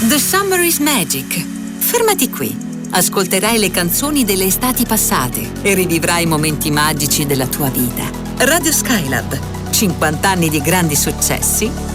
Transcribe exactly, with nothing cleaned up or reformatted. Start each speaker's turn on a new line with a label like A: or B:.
A: The Summer is Magic. Fermati qui. Ascolterai le canzoni delle estati passate e rivivrai momenti magici della tua vita. Radio Skylab. cinquanta anni di grandi successi